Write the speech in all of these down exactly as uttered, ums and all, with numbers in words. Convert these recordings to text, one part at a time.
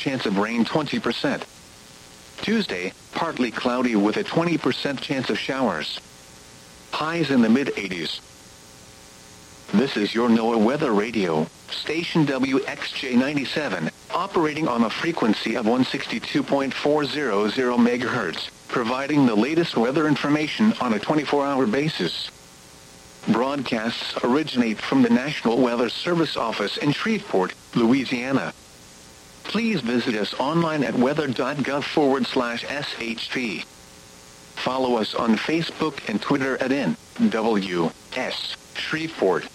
chance of rain twenty percent. Tuesday, partly cloudy with a twenty percent chance of showers. Highs in the mid eighties. This is your NOAA Weather Radio, station W X J ninety-seven, operating on a frequency of one sixty-two point four hundred megahertz, providing the latest weather information on a twenty-four hour basis. Broadcasts originate from the National Weather Service office in Shreveport, Louisiana. Please visit us online at weather.gov forward slash SHP. Follow us on Facebook and Twitter at N W S Shreveport.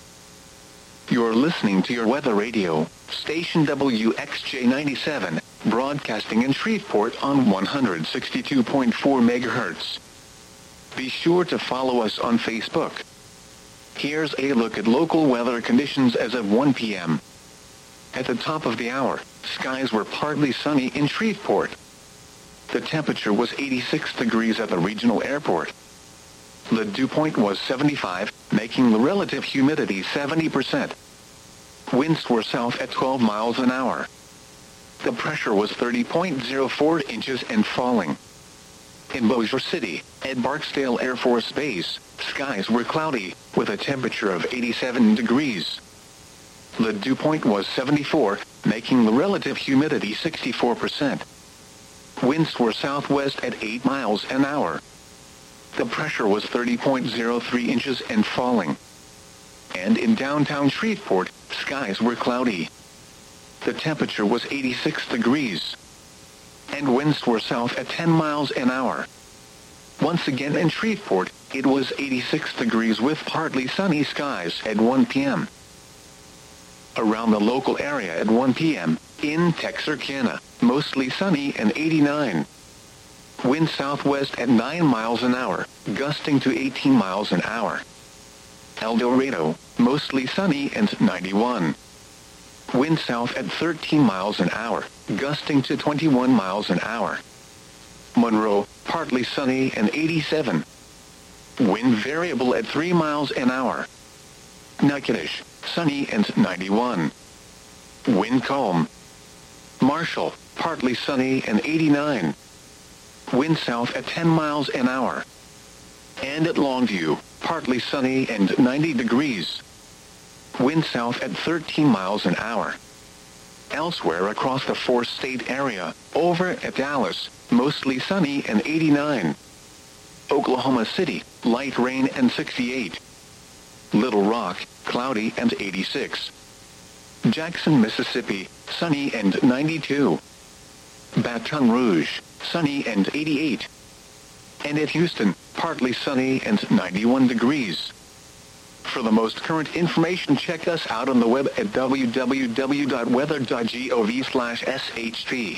You're listening to your Weather Radio, station W X J ninety-seven, broadcasting in Shreveport on one sixty-two point four megahertz. Be sure to follow us on Facebook. Here's a look at local weather conditions as of one p m At the top of the hour, skies were partly sunny in Shreveport. The temperature was eighty-six degrees at the regional airport. The dew point was seventy-five, making the relative humidity seventy percent. Winds were south at twelve miles an hour. The pressure was thirty point zero four inches and falling. In Bossier City, at Barksdale Air Force Base, skies were cloudy, with a temperature of eighty-seven degrees. The dew point was seventy-four, making the relative humidity sixty-four percent. Winds were southwest at eight miles an hour. The pressure was thirty point zero three inches and falling. And in downtown Shreveport, skies were cloudy. The temperature was eighty-six degrees. And winds were south at ten miles an hour. Once again in Shreveport, it was eighty-six degrees with partly sunny skies at one p m Around the local area at one p m, in Texarkana, mostly sunny and eighty-nine. Wind southwest at nine miles an hour, gusting to eighteen miles an hour. El Dorado, mostly sunny and ninety-one. Wind south at thirteen miles an hour, gusting to twenty-one miles an hour. Monroe, partly sunny and eighty-seven. Wind variable at three miles an hour. Natchitoches, sunny and ninety-one. Wind calm. Marshall, partly sunny and eighty-nine. Wind south at ten miles an hour. And at Longview, partly sunny and ninety degrees. Wind south at thirteen miles an hour. Elsewhere across the four-state area, over at Dallas, mostly sunny and eighty-nine. Oklahoma City, light rain and sixty-eight. Little Rock, cloudy and eighty-six. Jackson, Mississippi, sunny and ninety-two. Baton Rouge, sunny and eighty-eight. And at Houston, partly sunny and ninety-one degrees. For the most current information, check us out on the web at w w w dot weather dot gov slash S H P.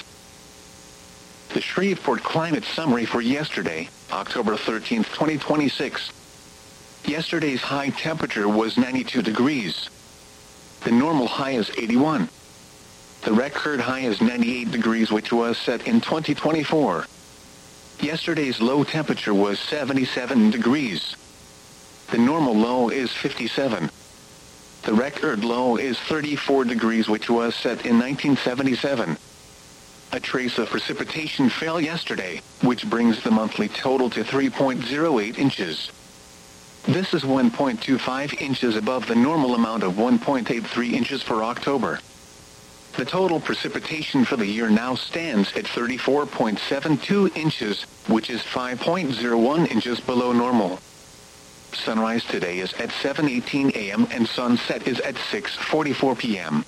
The Shreveport Climate Summary for yesterday, October thirteenth, twenty twenty-six. Yesterday's high temperature was ninety-two degrees. The normal high is eighty-one. The record high is ninety-eight degrees, which was set in twenty twenty-four. Yesterday's low temperature was seventy-seven degrees. The normal low is fifty-seven. The record low is thirty-four degrees, which was set in nineteen seventy-seven. A trace of precipitation fell yesterday, which brings the monthly total to three point zero eight inches. This is one point two five inches above the normal amount of one point eight three inches for October. The total precipitation for the year now stands at thirty-four point seven two inches, which is five point zero one inches below normal. Sunrise today is at seven eighteen a m and sunset is at six forty-four p m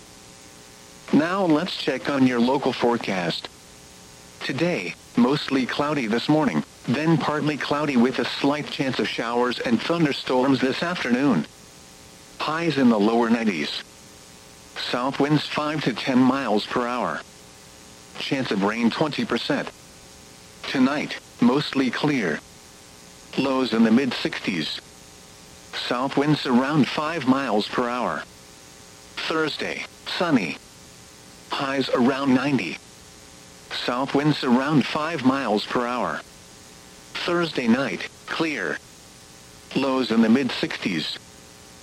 Now let's check on your local forecast. Today, mostly cloudy this morning, then partly cloudy with a slight chance of showers and thunderstorms this afternoon. Highs in the lower nineties. South winds five to ten miles per hour. Chance of rain twenty percent. Tonight, mostly clear. Lows in the mid sixties. South winds around five miles per hour. Thursday, sunny. Highs around ninety. South winds around five miles per hour. Thursday night, clear. Lows in the mid sixties.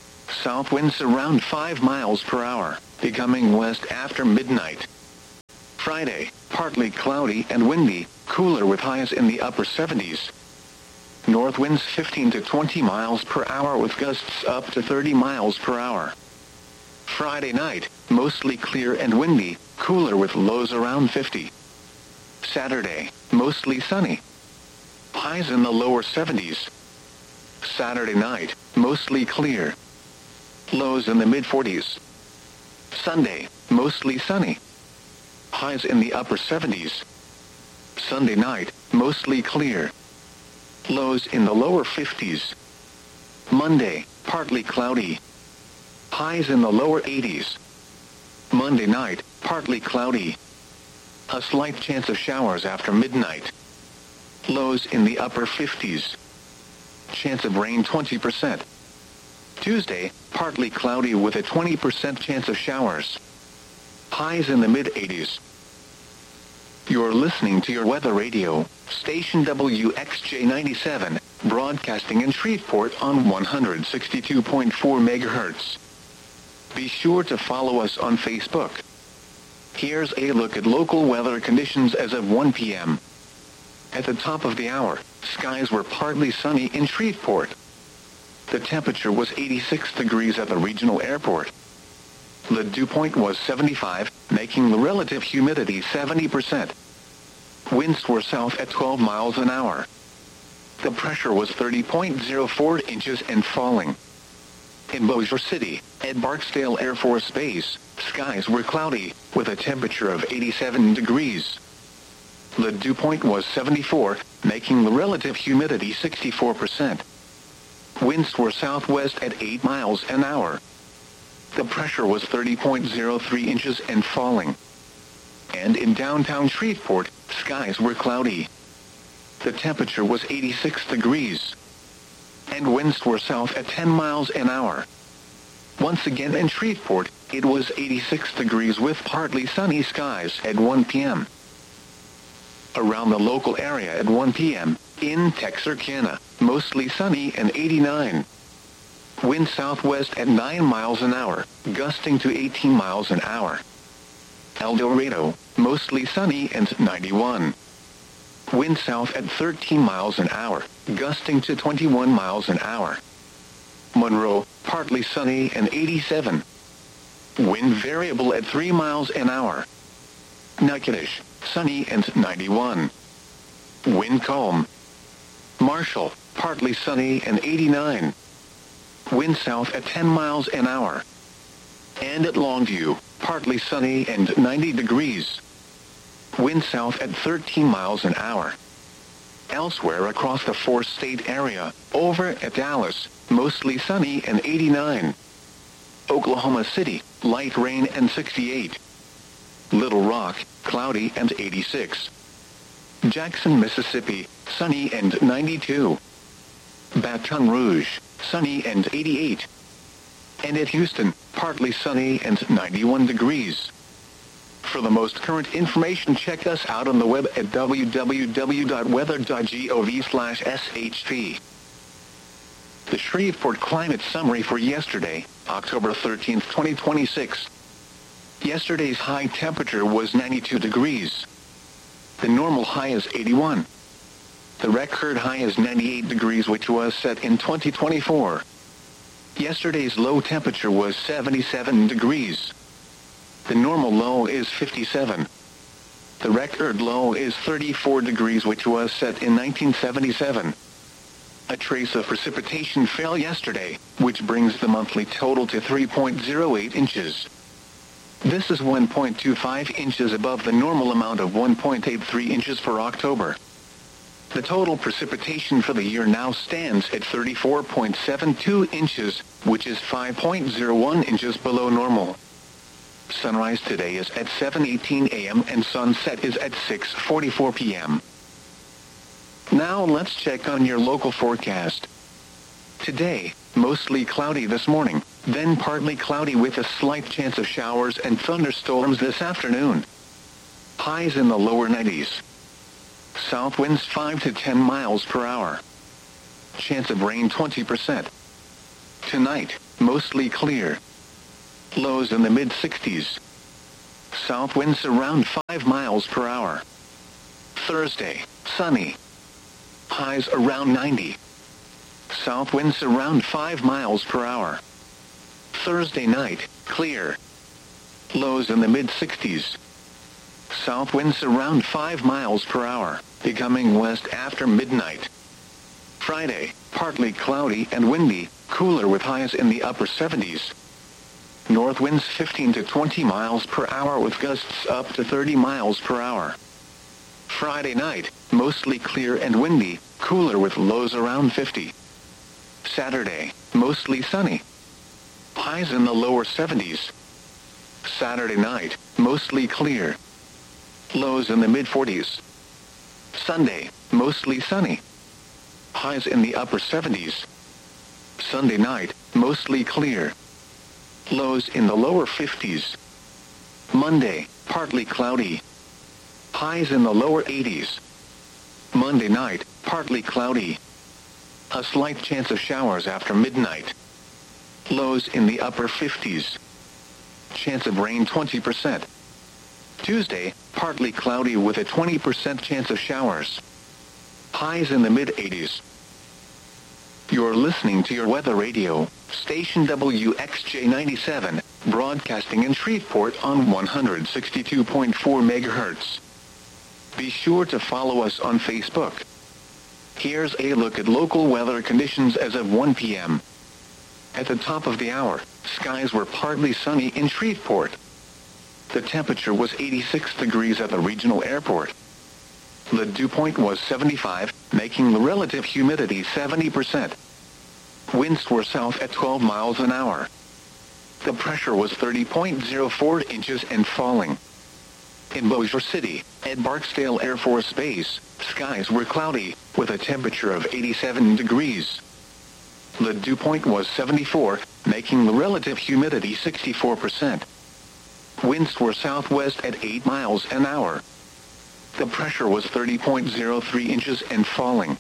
South winds around five miles per hour, becoming west after midnight. Friday, partly cloudy and windy, cooler with highs in the upper seventies. North winds fifteen to twenty miles per hour with gusts up to thirty miles per hour. Friday night, mostly clear and windy, cooler with lows around fifty. Saturday, mostly sunny. Highs in the lower seventies. Saturday night, mostly clear. Lows in the mid forties. Sunday, mostly sunny. Highs in the upper seventies. Sunday night, mostly clear. Lows in the lower fifties. Monday, partly cloudy. Highs in the lower eighties. Monday night, partly cloudy. A slight chance of showers after midnight. Lows in the upper fifties. Chance of rain twenty percent. Tuesday, partly cloudy with a twenty percent chance of showers. Highs in the mid eighties. You're listening to your weather radio, station W X J ninety-seven, broadcasting in Shreveport on one hundred sixty-two point four megahertz. Be sure to follow us on Facebook. Here's a look at local weather conditions as of one p m At the top of the hour, skies were partly sunny in Shreveport. The temperature was eighty-six degrees at the regional airport. The dew point was seventy-five, making the relative humidity seventy percent. Winds were south at twelve miles an hour. The pressure was thirty point zero four inches and falling. In Bossier City, at Barksdale Air Force Base, skies were cloudy, with a temperature of eighty-seven degrees. The dew point was seventy-four, making the relative humidity sixty-four percent. Winds were southwest at eight miles an hour. The pressure was thirty point zero three inches and falling. And in downtown Shreveport, skies were cloudy. The temperature was eighty-six degrees. And winds were south at ten miles an hour. Once again in Shreveport, it was eighty-six degrees with partly sunny skies at one p m Around the local area at one p m, in Texarkana, mostly sunny and eighty-nine. Wind southwest at nine miles an hour, gusting to eighteen miles an hour. El Dorado, mostly sunny and ninety-one. Wind south at thirteen miles an hour, gusting to twenty-one miles an hour. Monroe, partly sunny and eighty-seven. Wind variable at three miles an hour. Natchitoches, sunny and ninety-one. Wind calm. Marshall, partly sunny and eighty-nine. Wind south at ten miles an hour. And at Longview, partly sunny and ninety degrees. Wind south at thirteen miles an hour. Elsewhere across the four-state area, over at Dallas, mostly sunny and eighty-nine. Oklahoma City, light rain and sixty-eight. Little Rock, cloudy and eighty-six. Jackson, Mississippi, sunny and ninety-two. Baton Rouge, sunny and eighty-eight. And at Houston, partly sunny and ninety-one degrees. For the most current information, check us out on the web at w w w dot weather dot gov slash s h p. The Shreveport Climate Summary for yesterday, October thirteenth, twenty twenty-six. Yesterday's high temperature was ninety-two degrees. The normal high is eighty-one. The record high is ninety-eight degrees, which was set in twenty twenty-four. Yesterday's low temperature was seventy-seven degrees. The normal low is fifty-seven. The record low is thirty-four degrees, which was set in nineteen seventy-seven. A trace of precipitation fell yesterday, which brings the monthly total to three point zero eight inches. This is one point two five inches above the normal amount of one point eight three inches for October. The total precipitation for the year now stands at thirty-four point seven two inches, which is five point zero one inches below normal. Sunrise today is at seven eighteen a m and sunset is at six forty-four p m Now let's check on your local forecast. Today, mostly cloudy this morning, then partly cloudy with a slight chance of showers and thunderstorms this afternoon. Highs in the lower nineties. South winds five to ten miles per hour. Chance of rain twenty percent. Tonight, mostly clear. Lows in the mid sixties. South winds around five miles per hour. Thursday, sunny. Highs around ninety. South winds around five miles per hour. Thursday night, clear. Lows in the mid sixties. South winds around five miles per hour, becoming west after midnight. Friday, partly cloudy and windy, cooler with highs in the upper seventies. North winds fifteen to twenty miles per hour with gusts up to thirty miles per hour. Friday night, mostly clear and windy, cooler with lows around fifty. Saturday, mostly sunny. Highs in the lower seventies. Saturday night, mostly clear. Lows in the mid forties. Sunday, mostly sunny. Highs in the upper seventies. Sunday night, mostly clear. Lows in the lower fifties. Monday, partly cloudy. Highs in the lower eighties. Monday night, partly cloudy. A slight chance of showers after midnight. Lows in the upper fifties. Chance of rain twenty percent. Tuesday, partly cloudy with a twenty percent chance of showers. Highs in the mid eighties. You're listening to your weather radio, station W X J ninety-seven, broadcasting in Shreveport on one hundred sixty-two point four megahertz. Be sure to follow us on Facebook. Here's a look at local weather conditions as of one p m At the top of the hour, skies were partly sunny in Shreveport. The temperature was eighty-six degrees at the regional airport. The dew point was seventy-five, making the relative humidity seventy percent. Winds were south at twelve miles an hour. The pressure was thirty point zero four inches and falling. In Bossier City, at Barksdale Air Force Base, skies were cloudy, with a temperature of eighty-seven degrees. The dew point was seventy-four, making the relative humidity sixty-four percent. Winds were southwest at eight miles an hour. The pressure was thirty point zero three inches and falling.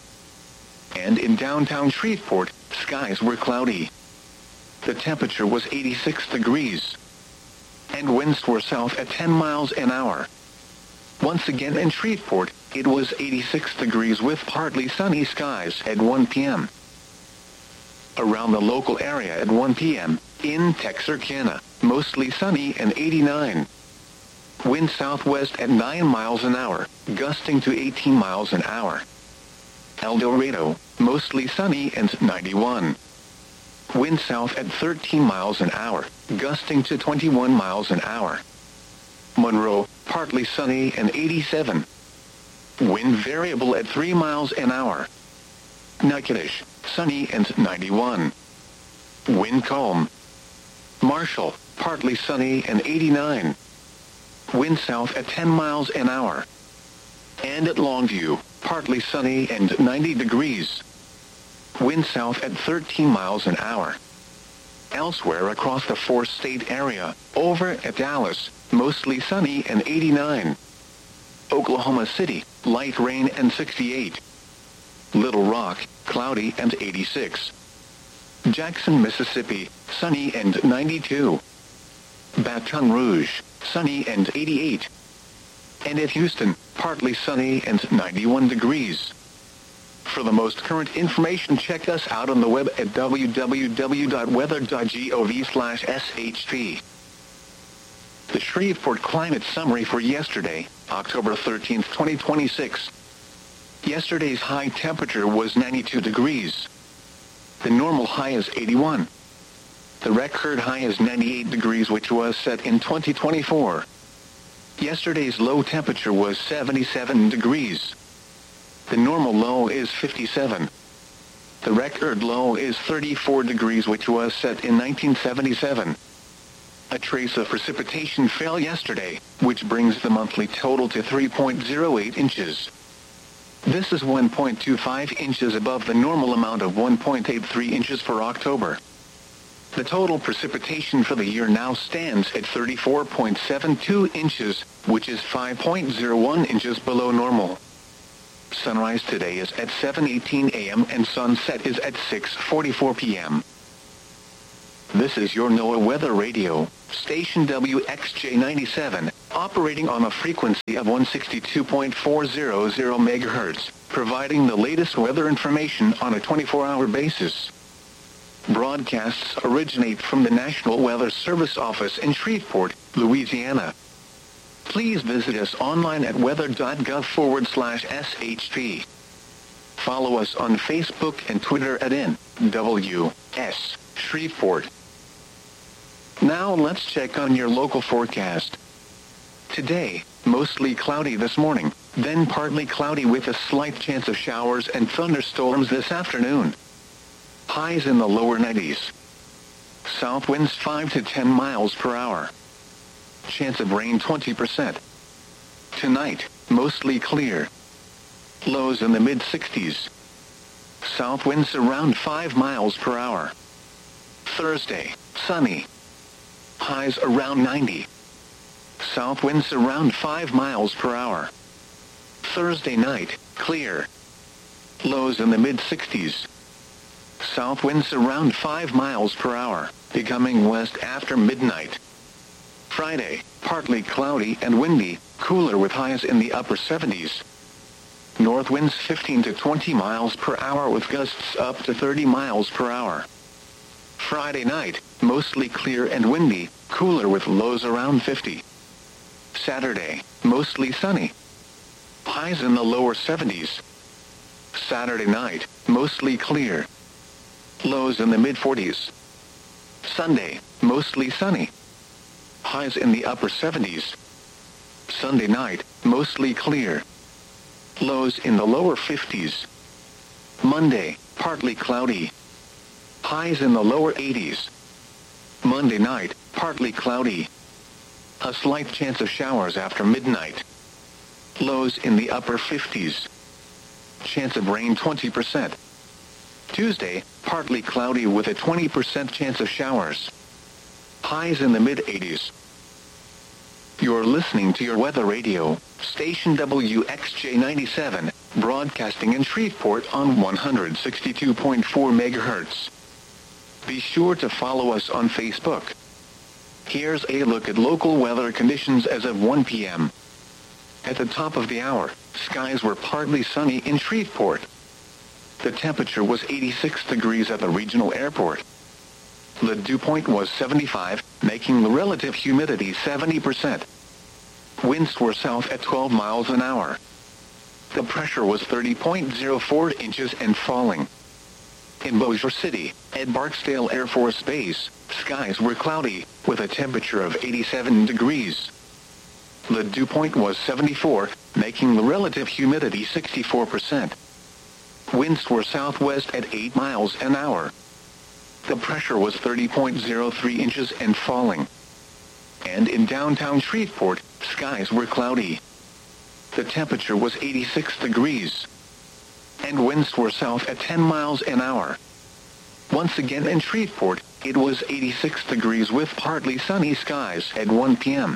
And in downtown Shreveport, skies were cloudy. The temperature was eighty-six degrees. And winds were south at ten miles an hour. Once again in Shreveport, it was eighty-six degrees with partly sunny skies at one p m Around the local area at one p m, in Texarkana, mostly sunny and eighty-nine. Wind southwest at nine miles an hour, gusting to eighteen miles an hour. El Dorado, mostly sunny and ninety-one. Wind south at thirteen miles an hour, gusting to twenty-one miles an hour. Monroe, partly sunny and eighty-seven. Wind variable at three miles an hour. Natchitoches, sunny and ninety-one. Wind calm. Marshall, partly sunny and eighty-nine. Wind south at ten miles an hour. And at Longview, partly sunny and ninety degrees. Wind south at thirteen miles an hour. Elsewhere across the four-state area, over at Dallas, mostly sunny and eighty-nine. Oklahoma City, light rain and sixty-eight. Little Rock, cloudy and eighty-six. Jackson, Mississippi, sunny and ninety-two. Baton Rouge, sunny and eighty-eight. And at Houston, partly sunny and ninety-one degrees. For the most current information, check us out on the web at w w w dot weather dot gov slash s h p. The Shreveport Climate Summary for yesterday, October thirteenth, twenty twenty-six. Yesterday's high temperature was ninety-two degrees. The normal high is eighty-one. The record high is ninety-eight degrees, which was set in twenty twenty-four. Yesterday's low temperature was seventy-seven degrees. The normal low is fifty-seven. The record low is thirty-four degrees, which was set in nineteen seventy-seven. A trace of precipitation fell yesterday, which brings the monthly total to three point zero eight inches. This is one point two five inches above the normal amount of one point eight three inches for October. The total precipitation for the year now stands at thirty-four point seven two inches, which is five point zero one inches below normal. Sunrise today is at seven eighteen a m and sunset is at six forty-four p m This is your NOAA Weather Radio, station W X J ninety-seven, operating on a frequency of one sixty-two point four hundred megahertz, providing the latest weather information on a twenty-four hour basis. Broadcasts originate from the National Weather Service office in Shreveport, Louisiana. Please visit us online at weather.gov forward slash SHP. Follow us on Facebook and Twitter at N W S Shreveport. Now let's check on your local forecast. Today, mostly cloudy this morning, then partly cloudy with a slight chance of showers and thunderstorms this afternoon. Highs in the lower nineties. South winds five to ten miles per hour. Chance of rain twenty percent. Tonight, mostly clear. Lows in the mid sixties. South winds around five miles per hour. Thursday, sunny. Highs around ninety. South winds around five miles per hour. Thursday night, clear. Lows in the mid sixties. South winds around five miles per hour, becoming west after midnight. Friday, partly cloudy and windy, cooler with highs in the upper seventies. North winds fifteen to twenty miles per hour with gusts up to thirty miles per hour. Friday night, mostly clear and windy, cooler with lows around fifty. Saturday, mostly sunny. Highs in the lower seventies. Saturday night, mostly clear. Lows in the mid forties. Sunday, mostly sunny. Highs in the upper seventies. Sunday night, mostly clear. Lows in the lower fifties. Monday, partly cloudy. Highs in the lower eighties. Monday night, partly cloudy. A slight chance of showers after midnight. Lows in the upper fifties. Chance of rain twenty percent. Tuesday, partly cloudy with a twenty percent chance of showers. Highs in the mid eighties. You're listening to your weather radio, station W X J ninety-seven, broadcasting in Shreveport on one sixty-two point four megahertz. Be sure to follow us on Facebook. Here's a look at local weather conditions as of one p m At the top of the hour, skies were partly sunny in Shreveport. The temperature was eighty-six degrees at the regional airport. The dew point was seventy-five, making the relative humidity seventy percent. Winds were south at twelve miles an hour. The pressure was thirty point zero four inches and falling. In Bossier City, at Barksdale Air Force Base, skies were cloudy, with a temperature of eighty-seven degrees. The dew point was seventy-four, making the relative humidity sixty-four percent. Winds were southwest at eight miles an hour. The pressure was thirty point zero three inches and falling. And in downtown Shreveport, skies were cloudy. The temperature was eighty-six degrees. And winds were south at ten miles an hour. Once again in Shreveport, it was eighty-six degrees with partly sunny skies at one p m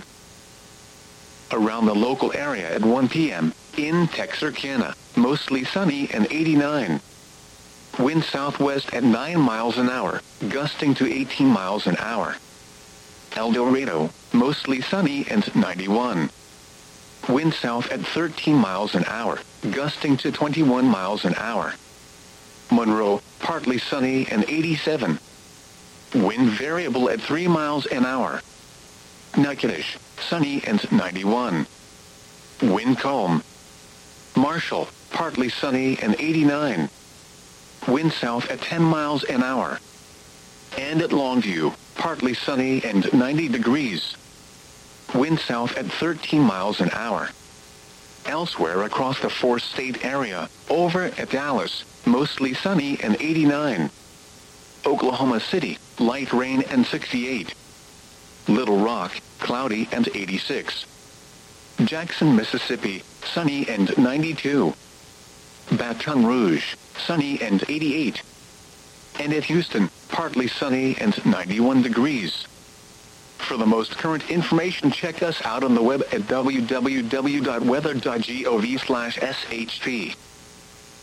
Around the local area at one p m, in Texarkana, mostly sunny and eighty-nine. Wind southwest at nine miles an hour, gusting to eighteen miles an hour. El Dorado, mostly sunny and ninety-one. Wind south at thirteen miles an hour, gusting to twenty-one miles an hour. Monroe, partly sunny and eighty-seven. Wind variable at three miles an hour. Natchitoches, sunny and ninety-one. Wind calm. Marshall, partly sunny and eighty-nine. Wind south at ten miles an hour. And at Longview, partly sunny and ninety degrees. Wind south at thirteen miles an hour. Elsewhere across the four-state area, over at Dallas, mostly sunny and eighty-nine. Oklahoma City, light rain and sixty-eight. Little Rock, cloudy and eighty-six. Jackson, Mississippi, sunny and ninety-two. Baton Rouge, sunny and eighty-eight. And at Houston, partly sunny and ninety-one degrees. For the most current information, check us out on the web at w w w dot weather dot gov slash s h p.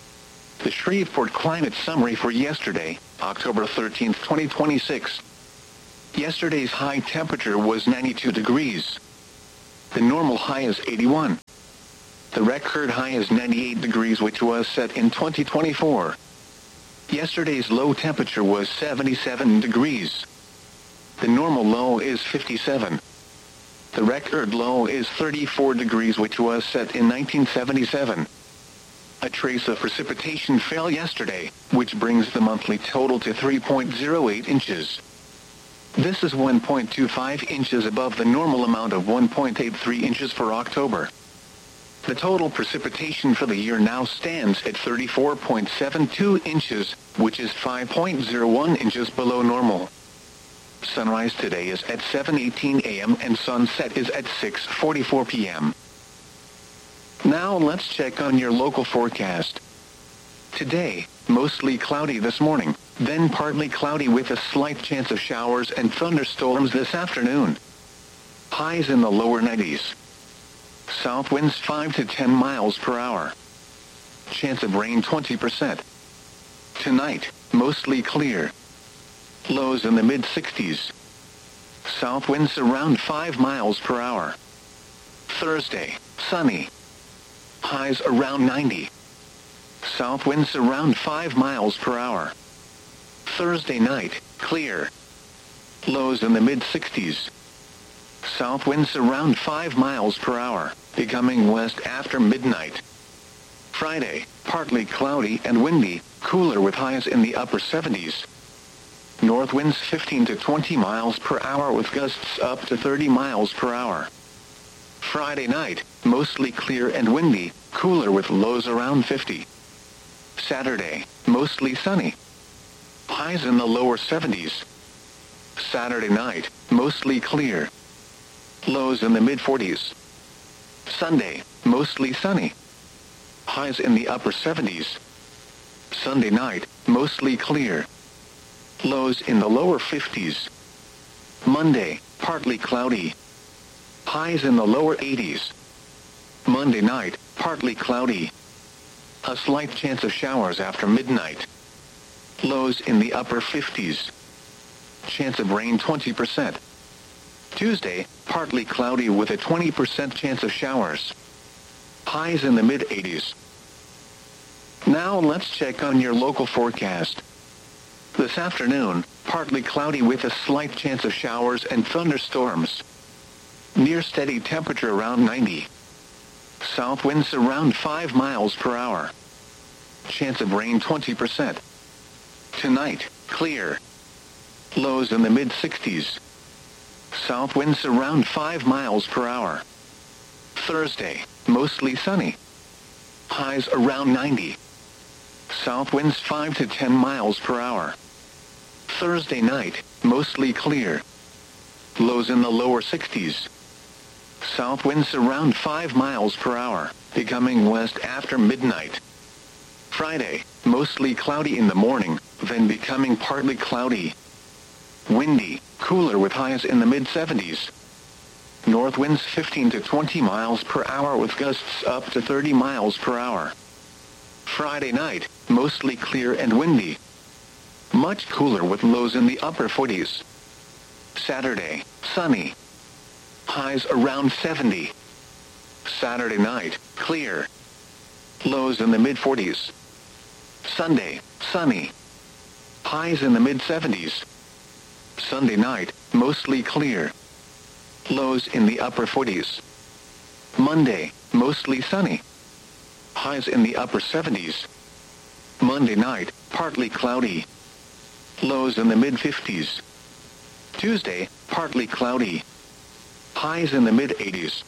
The Shreveport Climate Summary for yesterday, October thirteenth, twenty twenty-six. Yesterday's high temperature was ninety-two degrees. The normal high is eighty-one. The record high is ninety-eight degrees, which was set in twenty twenty-four. Yesterday's low temperature was seventy-seven degrees. The normal low is fifty-seven. The record low is thirty-four degrees, which was set in nineteen seventy-seven. A trace of precipitation fell yesterday, which brings the monthly total to three point zero eight inches. This is one point two five inches above the normal amount of one point eight three inches for October. The total precipitation for the year now stands at thirty-four point seven two inches, which is five point zero one inches below normal. Sunrise today is at seven eighteen a m and sunset is at six forty-four p m Now let's check on your local forecast. Today, mostly cloudy this morning, then partly cloudy with a slight chance of showers and thunderstorms this afternoon. Highs in the lower nineties. South winds five to ten miles per hour. Chance of rain twenty percent. Tonight, mostly clear. Lows in the mid sixties. South winds around five miles per hour. Thursday, sunny. Highs around ninety. South winds around five miles per hour. Thursday night, clear. Lows in the mid sixties. South winds around five miles per hour, becoming west after midnight. Friday, partly cloudy and windy, cooler with highs in the upper seventies. North winds fifteen to twenty miles per hour with gusts up to thirty miles per hour. Friday night, mostly clear and windy, cooler with lows around fifty. Saturday, mostly sunny. Highs in the lower seventies. Saturday night, mostly clear. Lows in the mid forties. Sunday, mostly sunny. Highs in the upper seventies. Sunday night, mostly clear. Lows in the lower fifties. Monday, partly cloudy. Highs in the lower eighties. Monday night, partly cloudy. A slight chance of showers after midnight. Lows in the upper fifties. Chance of rain twenty percent. Tuesday, partly cloudy with a twenty percent chance of showers. Highs in the mid eighties. Now let's check on your local forecast. This afternoon, partly cloudy with a slight chance of showers and thunderstorms. Near steady temperature around ninety. South winds around five miles per hour. Chance of rain twenty percent. Tonight, clear. Lows in the mid sixties. South winds around five miles per hour. Thursday, mostly sunny. Highs around ninety. South winds five to ten miles per hour. Thursday night, mostly clear. Lows in the lower sixties. South winds around five miles per hour, becoming west after midnight. Friday, mostly cloudy in the morning, then becoming partly cloudy. Windy, cooler with highs in the mid seventies. North winds fifteen to twenty miles per hour with gusts up to thirty miles per hour. Friday night, mostly clear and windy. Much cooler with lows in the upper forties. Saturday, sunny. Highs around seventy. Saturday night, clear. Lows in the mid forties. Sunday, sunny. Highs in the mid seventies. Sunday night, mostly clear. Lows in the upper forties. Monday, mostly sunny. Highs in the upper seventies. Monday night, partly cloudy. Lows in the mid fifties. Tuesday, partly cloudy. Highs in the mid eighties.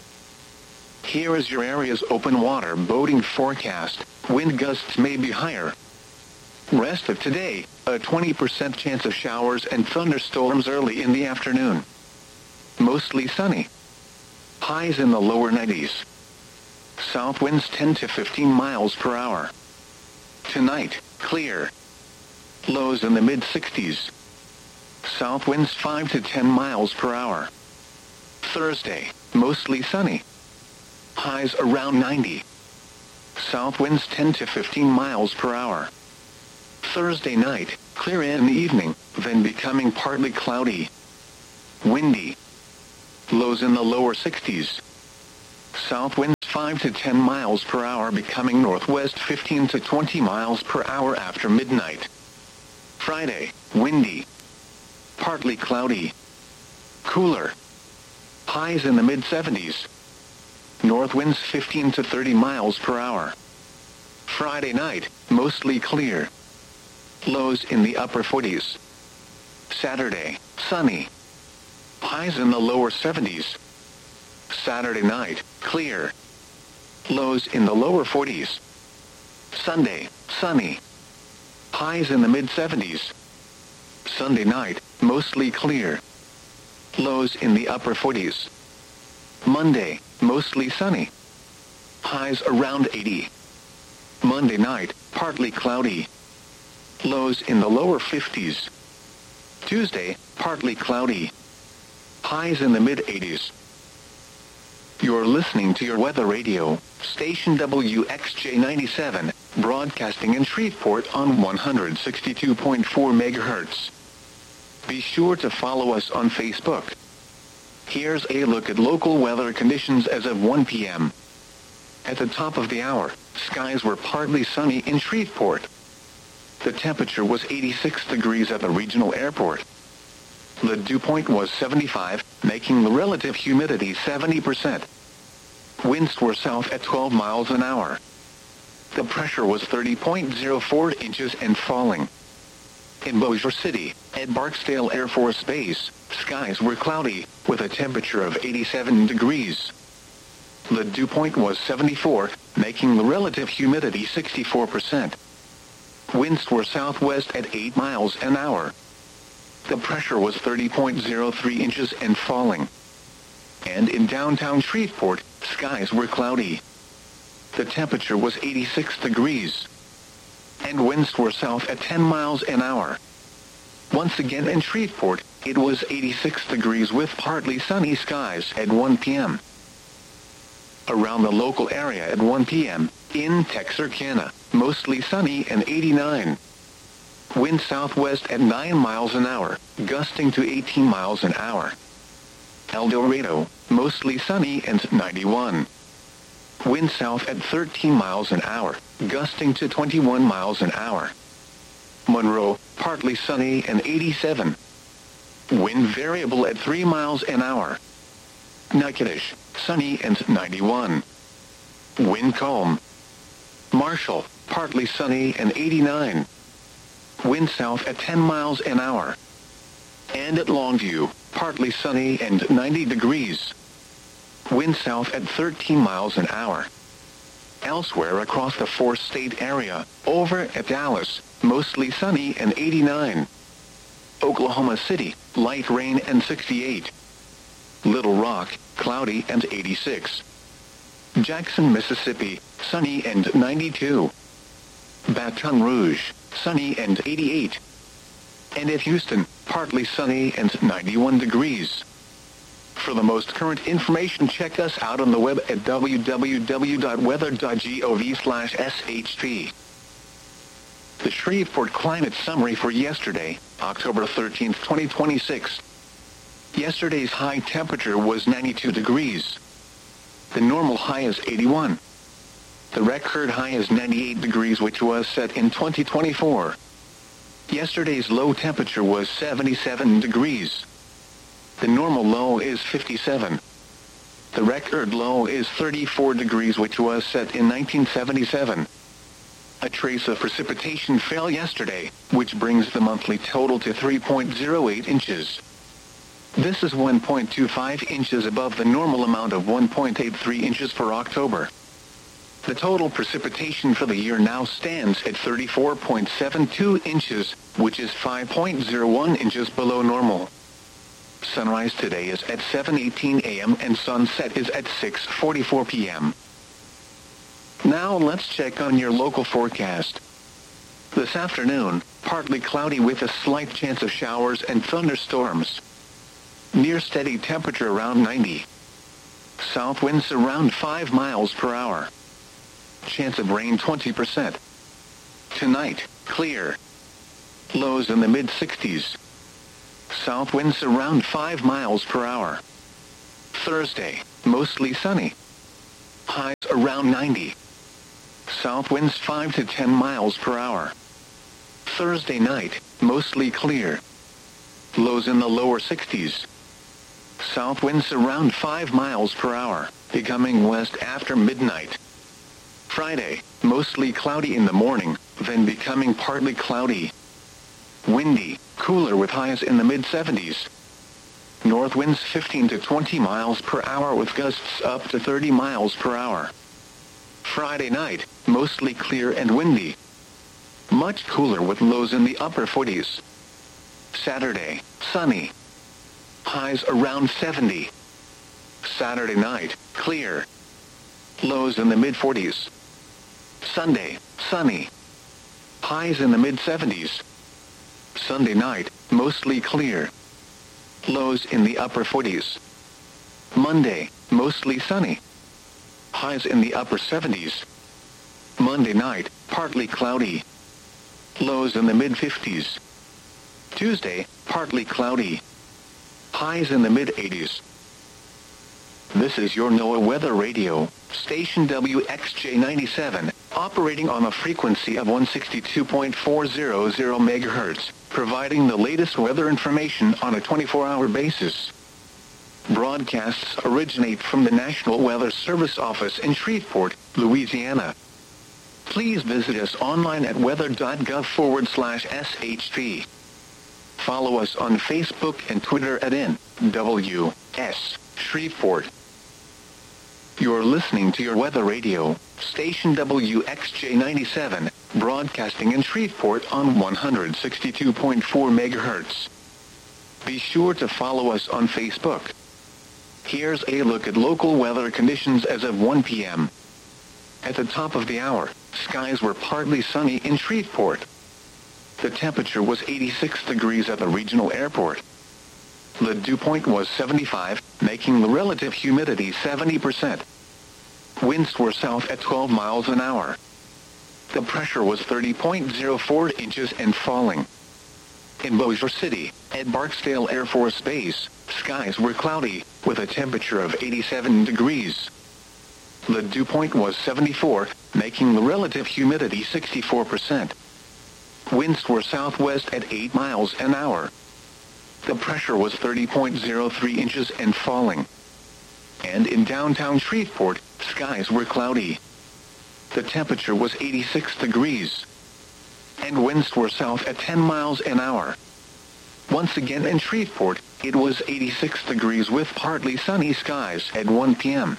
Here is your area's open water boating forecast. Wind gusts may be higher. Rest of today, a twenty percent chance of showers and thunderstorms early in the afternoon. Mostly sunny. Highs in the lower nineties. South winds ten to fifteen miles per hour. Tonight, clear. Lows in the mid sixties. South winds five to ten miles per hour. Thursday, mostly sunny. Highs around ninety. South winds ten to fifteen miles per hour. Thursday night, clear in the evening, then becoming partly cloudy. Windy. Lows in the lower sixties. South winds five to ten miles per hour becoming northwest fifteen to twenty miles per hour after midnight. Friday, windy. Partly cloudy. Cooler. Highs in the mid seventies. North winds fifteen to thirty miles per hour. Friday night, mostly clear. Lows in the upper forties. Saturday, sunny. Highs in the lower seventies. Saturday night, clear. Lows in the lower forties. Sunday, sunny. Highs in the mid seventies. Sunday night, mostly clear. Lows in the upper forties. Monday, mostly sunny. Highs around eighty. Monday night, partly cloudy. Lows in the lower fifties. Tuesday, partly cloudy. Highs in the mid eighties. You're listening to your weather radio, station W X J ninety-seven, broadcasting in Shreveport on one hundred sixty-two point four megahertz. Be sure to follow us on Facebook. Here's a look at local weather conditions as of one p m At the top of the hour, skies were partly sunny in Shreveport. The temperature was eighty-six degrees at the regional airport. The dew point was seventy-five, making the relative humidity seventy percent. Winds were south at twelve miles an hour. The pressure was thirty point zero four inches and falling. In Bossier City, at Barksdale Air Force Base, skies were cloudy, with a temperature of eighty-seven degrees. The dew point was seventy-four, making the relative humidity sixty-four percent. Winds were southwest at eight miles an hour. The pressure was thirty point zero three inches and falling. And in downtown Shreveport, skies were cloudy. The temperature was eighty-six degrees. And winds were south at ten miles an hour. Once again in Shreveport, it was eighty-six degrees with partly sunny skies at one p m Around the local area at one p m, in Texarkana, mostly sunny and eighty-nine. Wind southwest at nine miles an hour, gusting to eighteen miles an hour. El Dorado, mostly sunny and ninety-one. Wind south at thirteen miles an hour, gusting to twenty-one miles an hour. Monroe, partly sunny and eighty-seven. Wind variable at three miles an hour. Natchitoches, sunny and ninety-one. Wind calm. Marshall, partly sunny and eighty-nine. Wind south at ten miles an hour. And at Longview, partly sunny and ninety degrees. Wind south at thirteen miles an hour. Elsewhere across the four-state area, over at Dallas, mostly sunny and eighty-nine. Oklahoma City, light rain and sixty-eight. Little Rock, cloudy and eighty-six. Jackson, Mississippi, sunny and ninety-two. Baton Rouge, sunny and eighty-eight. And at Houston, partly sunny and ninety-one degrees. For the most current information, check us out on the web at w w w dot weather dot gov slash s h p. The Shreveport Climate Summary for yesterday, October thirteenth, twenty twenty-six. Yesterday's high temperature was ninety-two degrees. The normal high is eighty-one. The record high is ninety-eight degrees, which was set in twenty twenty-four. Yesterday's low temperature was seventy-seven degrees. The normal low is fifty-seven. The record low is thirty-four degrees, which was set in nineteen seventy-seven. A trace of precipitation fell yesterday, which brings the monthly total to three point zero eight inches. This is one point two five inches above the normal amount of one point eight three inches for October. The total precipitation for the year now stands at thirty-four point seven two inches, which is five point zero one inches below normal. Sunrise today is at seven eighteen a m and sunset is at six forty-four p m Now let's check on your local forecast. This afternoon, partly cloudy with a slight chance of showers and thunderstorms. Near steady temperature around ninety. South winds around five miles per hour. Chance of rain twenty percent. Tonight, clear. Lows in the mid sixties. South winds around five miles per hour. Thursday, mostly sunny. Highs around ninety. South winds five to ten miles per hour. Thursday night, mostly clear. Lows in the lower sixties. South winds around five miles per hour, becoming west after midnight. Friday, mostly cloudy in the morning, then becoming partly cloudy. Windy, cooler with highs in the mid seventies. North winds fifteen to twenty miles per hour with gusts up to thirty miles per hour. Friday night, mostly clear and windy. Much cooler with lows in the upper forties. Saturday, sunny. Highs around seventy. Saturday night, clear. Lows in the mid forties. Sunday, sunny. Highs in the mid seventies. Sunday night, mostly clear. Lows in the upper forties. Monday, mostly sunny. Highs in the upper seventies. Monday night, partly cloudy. Lows in the mid fifties. Tuesday, partly cloudy. Highs in the mid eighties. This is your NOAA Weather Radio, station W X J ninety-seven, operating on a frequency of one sixty-two point four hundred megahertz, providing the latest weather information on a twenty-four hour basis. Broadcasts originate from the National Weather Service office in Shreveport, Louisiana. Please visit us online at weather.gov forward slash SHP. Follow us on Facebook and Twitter at N W S Shreveport. You're listening to your weather radio, station W X J ninety-seven, broadcasting in Shreveport on one sixty-two point four megahertz. Be sure to follow us on Facebook. Here's a look at local weather conditions as of one p m At the top of the hour, skies were partly sunny in Shreveport. The temperature was eighty-six degrees at the regional airport. The dew point was seventy-five, making the relative humidity seventy percent. Winds were south at twelve miles an hour. The pressure was thirty point zero four inches and falling. In Bossier City, at Barksdale Air Force Base, skies were cloudy, with a temperature of eighty-seven degrees. The dew point was seventy-four, making the relative humidity sixty-four percent. Winds were southwest at eight miles an hour. The pressure was thirty point zero three inches and falling. And in downtown Shreveport, skies were cloudy. The temperature was eighty-six degrees. And winds were south at ten miles an hour. Once again in Shreveport, it was eighty-six degrees with partly sunny skies at one p m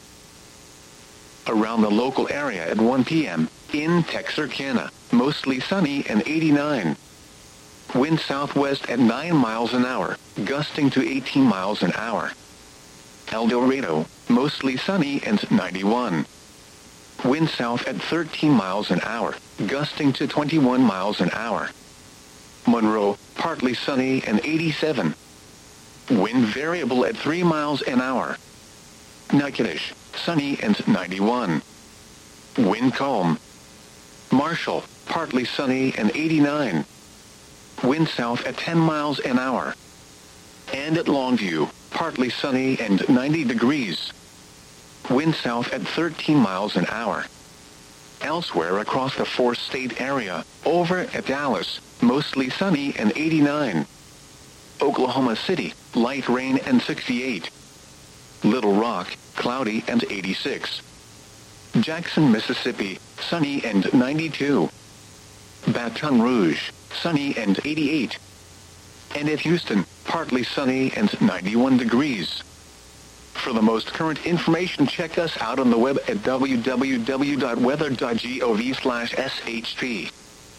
Around the local area at one p m, in Texarkana, mostly sunny and eighty-nine. Wind southwest at nine miles an hour, gusting to eighteen miles an hour. El Dorado, mostly sunny and ninety-one. Wind south at thirteen miles an hour, gusting to twenty-one miles an hour. Monroe, partly sunny and eighty-seven. Wind variable at three miles an hour. Natchitoches, sunny and ninety-one. Wind calm. Marshall, partly sunny and eighty-nine. Wind south at ten miles an hour. And at Longview, partly sunny and ninety degrees. Wind south at thirteen miles an hour. Elsewhere across the four-state area, over at Dallas, mostly sunny and eighty-nine. Oklahoma City, light rain and sixty-eight. Little Rock, cloudy and eighty-six. Jackson, Mississippi, sunny and ninety-two. Baton Rouge, sunny and eighty-eight. And at Houston, partly sunny and ninety-one degrees. For the most current information, check us out on the web at w w w dot weather dot gov slash s h p.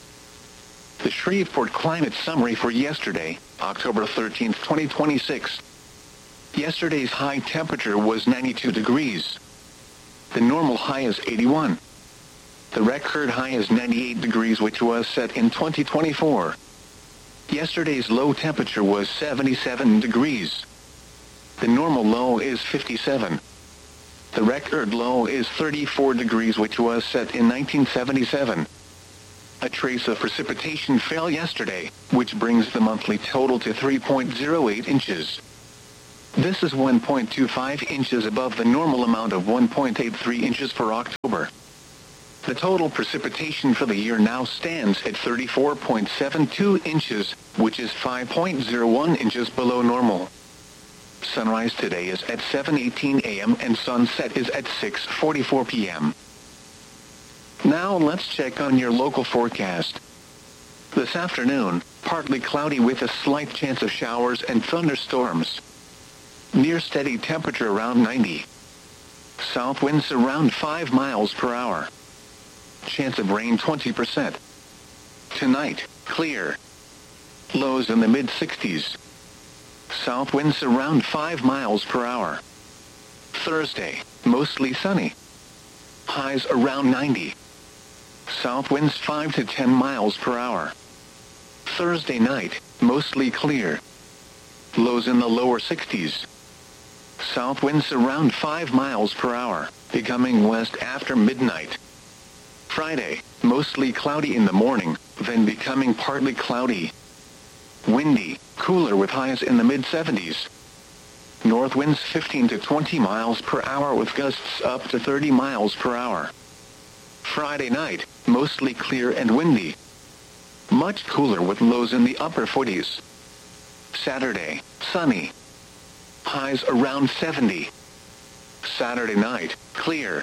The Shreveport Climate Summary for yesterday, October thirteenth, twenty twenty-six. Yesterday's high temperature was ninety-two degrees. The normal high is eighty-one. The record high is ninety-eight degrees, which was set in twenty twenty-four. Yesterday's low temperature was seventy-seven degrees. The normal low is fifty-seven. The record low is thirty-four degrees, which was set in nineteen seventy-seven. A trace of precipitation fell yesterday, which brings the monthly total to three point zero eight inches. This is one point two five inches above the normal amount of one point eight three inches for October. The total precipitation for the year now stands at thirty-four point seven two inches, which is five point zero one inches below normal. Sunrise today is at seven eighteen a m and sunset is at six forty-four p m Now let's check on your local forecast. This afternoon, partly cloudy with a slight chance of showers and thunderstorms. Near steady temperature around ninety. South winds around five miles per hour. Chance of rain twenty percent. Tonight, clear. Lows in the mid sixties. South winds around five miles per hour. Thursday, mostly sunny. Highs around ninety. South winds five to ten miles per hour. Thursday night, mostly clear. Lows in the lower sixties. South winds around five miles per hour, becoming west after midnight. Friday, mostly cloudy in the morning, then becoming partly cloudy. Windy, cooler with highs in the mid seventies. North winds fifteen to twenty miles per hour with gusts up to thirty miles per hour. Friday night, mostly clear and windy. Much cooler with lows in the upper forties. Saturday, sunny. Highs around seventy. Saturday night, clear.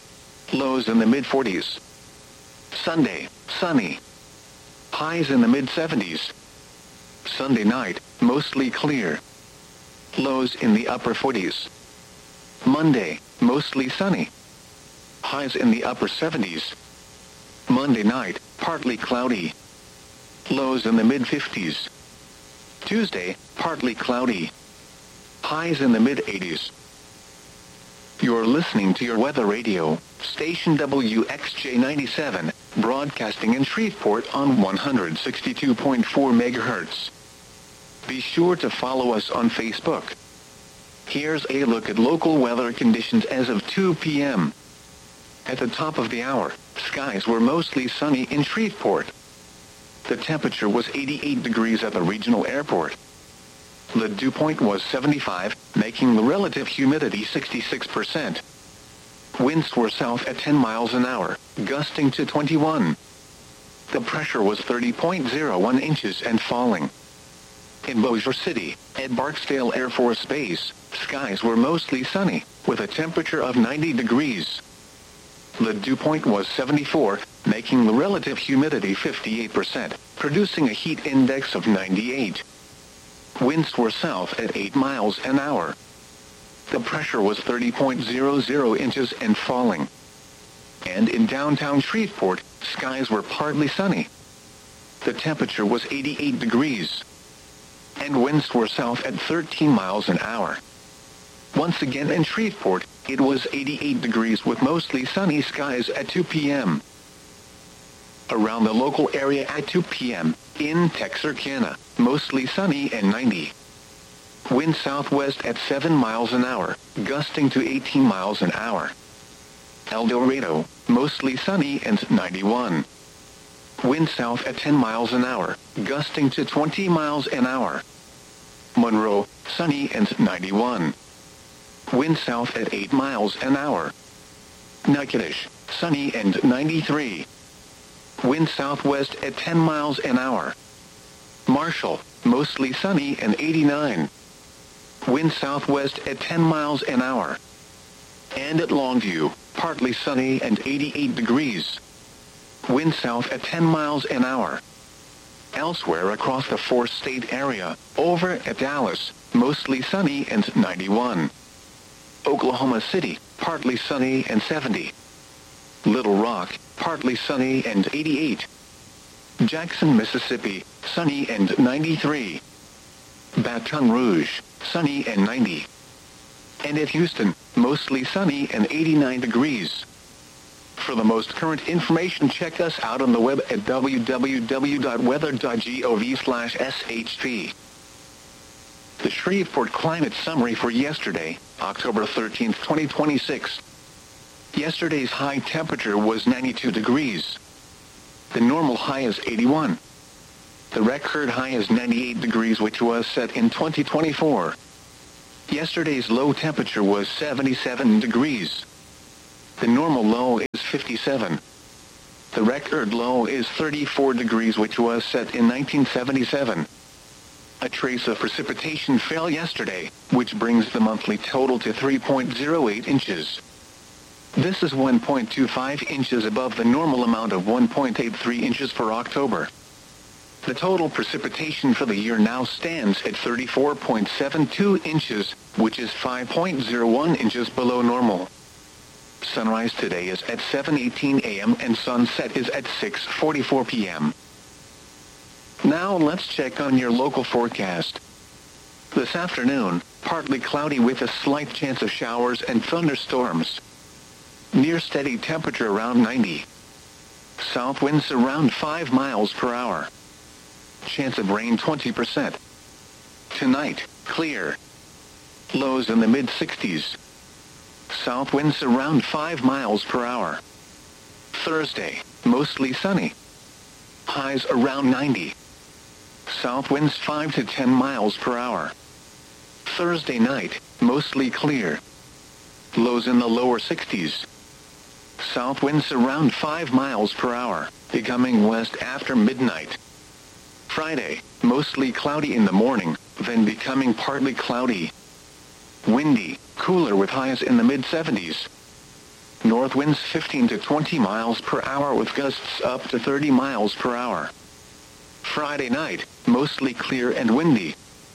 Lows in the mid forties. Sunday, sunny. Highs in the mid seventies. Sunday night, mostly clear. Lows in the upper forties. Monday, mostly sunny. Highs in the upper seventies. Monday night, partly cloudy. Lows in the mid fifties. Tuesday, partly cloudy. Highs in the mid eighties. You're listening to your weather radio, station W X J ninety-seven, broadcasting in Shreveport on one hundred sixty-two point four megahertz. Be sure to follow us on Facebook. Here's a look at local weather conditions as of two p m At the top of the hour, skies were mostly sunny in Shreveport. The temperature was eighty-eight degrees at the regional airport. The dew point was seventy-five, making the relative humidity sixty-six percent. Winds were south at ten miles an hour, gusting to twenty-one. The pressure was thirty point zero one inches and falling. In Bossier City, at Barksdale Air Force Base, skies were mostly sunny, with a temperature of ninety degrees. The dew point was seventy-four, making the relative humidity fifty-eight percent, producing a heat index of ninety-eight. Winds were south at eight miles an hour. The pressure was thirty point zero zero inches and falling. And in downtown Shreveport, skies were partly sunny. The temperature was eighty-eight degrees. And winds were south at thirteen miles an hour. Once again in Shreveport, it was eighty-eight degrees with mostly sunny skies at two p m Around the local area at two p m, in Texarkana, mostly sunny and ninety. Wind southwest at seven miles an hour, gusting to eighteen miles an hour. El Dorado, mostly sunny and ninety-one. Wind south at ten miles an hour, gusting to twenty miles an hour. Monroe, sunny and ninety-one. Wind south at eight miles an hour. Natchitoches, sunny and ninety-three. Wind southwest at ten miles an hour. Marshall, mostly sunny and eighty-nine. Wind southwest at ten miles an hour. And at Longview, partly sunny and eighty-eight degrees. Wind south at ten miles an hour. Elsewhere across the four-state area, over at Dallas, mostly sunny and ninety-one. Oklahoma City, partly sunny and seventy. Little Rock, partly sunny and eighty-eight. Jackson, Mississippi, sunny and ninety-three. Baton Rouge, sunny and ninety. And at Houston, mostly sunny and eighty-nine degrees. For the most current information, check us out on the web at w w w dot weather dot gov slash s h p. The Shreveport Climate Summary for yesterday, October thirteenth, twenty twenty-six. Yesterday's high temperature was ninety-two degrees. The normal high is eighty-one. The record high is ninety-eight degrees, which was set in twenty twenty-four. Yesterday's low temperature was seventy-seven degrees. The normal low is fifty-seven. The record low is thirty-four degrees, which was set in nineteen seventy-seven. A trace of precipitation fell yesterday, which brings the monthly total to three point zero eight inches. This is one point two five inches above the normal amount of one point eight three inches for October. The total precipitation for the year now stands at thirty-four point seven two inches, which is five point zero one inches below normal. Sunrise today is at seven eighteen a m and sunset is at six forty-four p m Now let's check on your local forecast. This afternoon, partly cloudy with a slight chance of showers and thunderstorms. Near steady temperature around ninety. South winds around five miles per hour. Chance of rain twenty percent. Tonight, clear. Lows in the mid sixties. South winds around five miles per hour. Thursday, mostly sunny. Highs around ninety. South winds five to ten miles per hour. Thursday night, mostly clear. Lows in the lower sixties. South winds around five miles per hour, becoming west after midnight. Friday, mostly cloudy in the morning, then becoming partly cloudy. Windy, cooler with highs in the mid seventies. North winds fifteen to twenty miles per hour with gusts up to thirty miles per hour. Friday night, mostly clear and windy.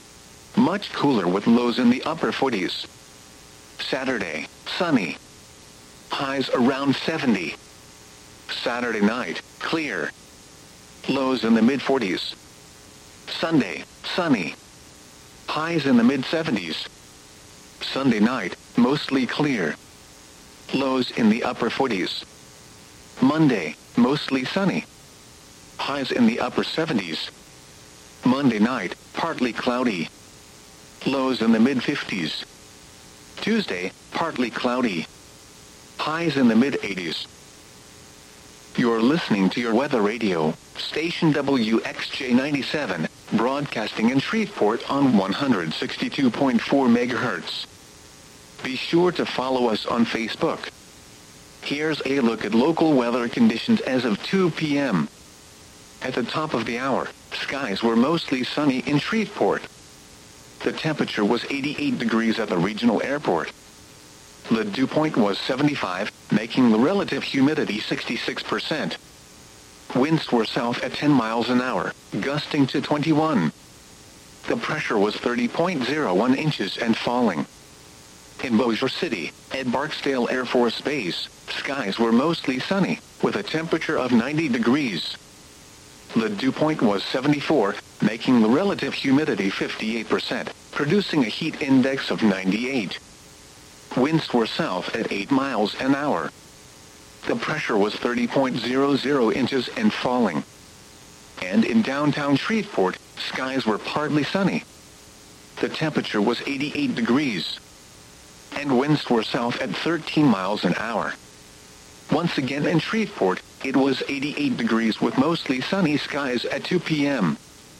Much cooler with lows in the upper forties. Saturday, sunny. Highs around seventy. Saturday night, clear. Lows in the mid forties. Sunday, sunny. Highs in the mid seventies. Sunday night, mostly clear. Lows in the upper forties. Monday, mostly sunny. Highs in the upper seventies. Monday night, partly cloudy. Lows in the mid fifties. Tuesday, partly cloudy. Highs in the mid eighties. You're listening to your weather radio, station W X J ninety-seven, broadcasting in Shreveport on one hundred sixty-two point four megahertz. Be sure to follow us on Facebook. Here's a look at local weather conditions as of two p m At the top of the hour, skies were mostly sunny in Shreveport. The temperature was eighty-eight degrees at the regional airport. The dew point was seventy-five, making the relative humidity sixty-six percent. Winds were south at ten miles an hour, gusting to twenty-one. The pressure was thirty point zero one inches and falling. In Bossier City, at Barksdale Air Force Base, skies were mostly sunny, with a temperature of ninety degrees. The dew point was seventy-four, making the relative humidity fifty-eight percent, producing a heat index of ninety-eight. Winds were south at eight miles an hour. The pressure was thirty point zero zero inches and falling. And in downtown Shreveport, skies were partly sunny. The temperature was eighty-eight degrees. And winds were south at thirteen miles an hour. Once again in Shreveport, it was eighty-eight degrees with mostly sunny skies at two p m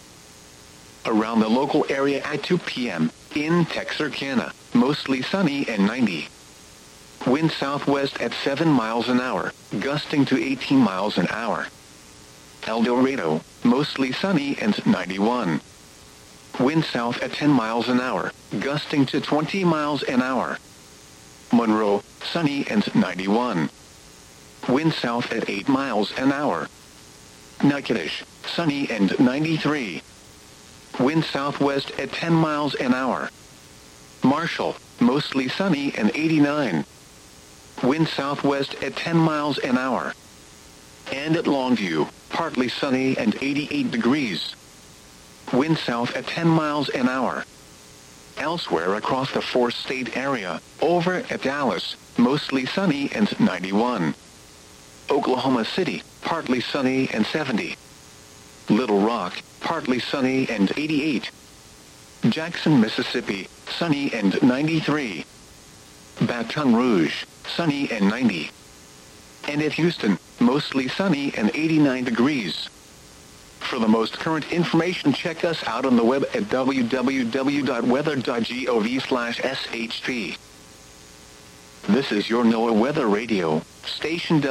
Around the local area at two p m, in Texarkana, mostly sunny and ninety. Wind southwest at seven miles an hour, gusting to eighteen miles an hour. El Dorado, mostly sunny and ninety-one. Wind south at ten miles an hour, gusting to twenty miles an hour. Monroe, sunny and ninety-one. Wind south at eight miles an hour. Natchitoches, sunny and ninety-three. Wind southwest at ten miles an hour. Marshall, mostly sunny and eighty-nine. Wind southwest at ten miles an hour. And at Longview, partly sunny and eighty-eight degrees. Wind south at ten miles an hour. Elsewhere across the four-state area, over at Dallas, mostly sunny and ninety-one. Oklahoma City, partly sunny and seventy. Little Rock, partly sunny and eighty-eight. Jackson, Mississippi, sunny and ninety-three. Baton Rouge, sunny and ninety. And at Houston, mostly sunny and eighty-nine degrees. For the most current information, check us out on the web at w w w dot weather dot gov slash s h p. This is your NOAA Weather Radio, station